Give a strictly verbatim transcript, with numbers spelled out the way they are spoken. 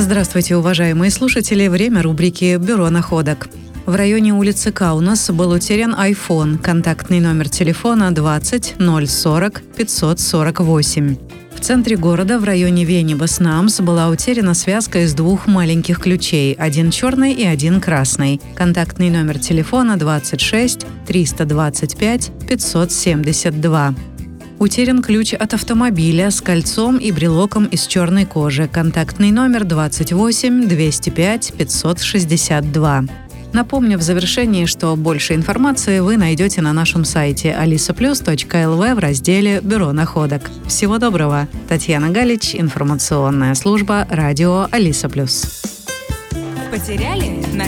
Здравствуйте, уважаемые слушатели. Время рубрики «Бюро находок». В районе улицы Каунас был утерян iPhone, контактный номер телефона двадцать ноль сорок пятьсот сорок восемь. В центре города, в районе Венибас Намс, была утеряна связка из двух маленьких ключей, один черный и один красный. Контактный номер телефона двадцать шесть триста двадцать пять пятьсот семьдесят два. Утерян ключ от автомобиля с кольцом и брелоком из черной кожи. Контактный номер двадцать восемь двести пять пятьсот шестьдесят два. Напомню в завершении, что больше информации вы найдете на нашем сайте алиса плюс точка эл ви в разделе «Бюро находок». Всего доброго! Татьяна Галич, информационная служба радио Алиса Плюс. Потеряли?